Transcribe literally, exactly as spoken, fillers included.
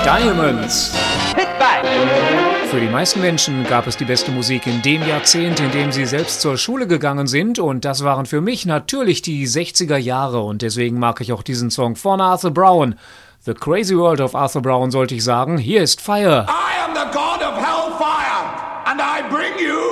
Diamonds. Für die meisten Menschen gab es die beste Musik in dem Jahrzehnt, in dem sie selbst zur Schule gegangen sind, und das waren für mich natürlich die sechziger Jahre, und deswegen mag ich auch diesen Song von Arthur Brown. The Crazy World of Arthur Brown, sollte ich sagen. Hier ist Fire. I am the god of hellfire and I bring you